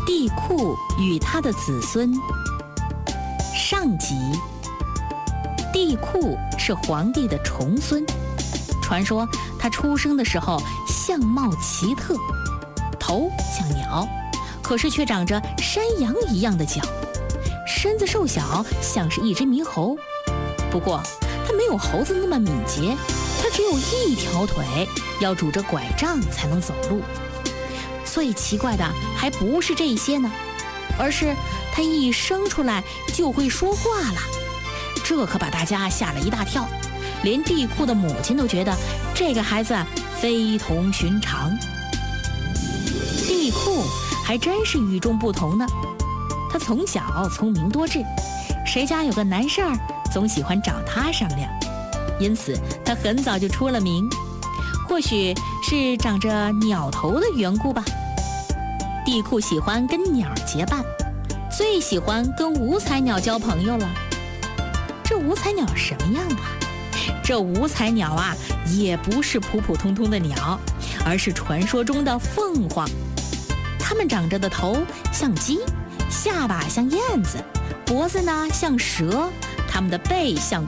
帝喾与他的子孙。上集。帝喾是皇帝的重孙，传说他出生的时候相貌奇特，头像鸟，可是却长着山羊一样的角，身子瘦小，像是一只猕猴。不过他没有猴子那么敏捷，他只有一条腿，要拄着拐杖才能走路。最奇怪的还不是这些呢，而是他一生出来就会说话了，这可把大家吓了一大跳，连帝喾的母亲都觉得这个孩子非同寻常。帝喾还真是与众不同呢，他从小聪明多智，谁家有个难事儿总喜欢找他商量，因此他很早就出了名，或许是长着鸟头的缘故吧。帝喾喜欢跟鸟结伴，最喜欢跟五彩鸟交朋友了。这五彩鸟什么样啊？这五彩鸟啊，也不是普普通通的鸟，而是传说中的凤凰。它们长着的头像鸡，下巴像燕子，脖子呢像蛇，它们的背像